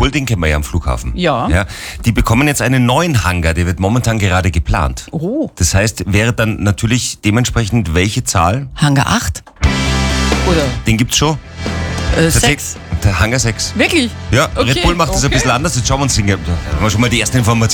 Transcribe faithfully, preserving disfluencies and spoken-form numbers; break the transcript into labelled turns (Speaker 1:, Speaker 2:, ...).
Speaker 1: Bull, den kennen wir ja am Flughafen.
Speaker 2: Ja.
Speaker 1: ja. Die bekommen jetzt einen neuen Hangar, der wird momentan gerade geplant.
Speaker 2: Oh.
Speaker 1: Das heißt, wäre dann natürlich dementsprechend welche Zahl?
Speaker 3: Hangar acht?
Speaker 2: Oder
Speaker 1: Den gibt's schon.
Speaker 2: äh,
Speaker 1: Tatsächlich-
Speaker 2: Sex.
Speaker 1: Der Hangar sechs.
Speaker 2: Wirklich?
Speaker 1: Ja,
Speaker 2: Okay,
Speaker 1: Red Bull macht das ein
Speaker 2: okay.
Speaker 1: bisschen anders. Jetzt schauen wir uns den. Da haben wir schon mal die ersten Informationen.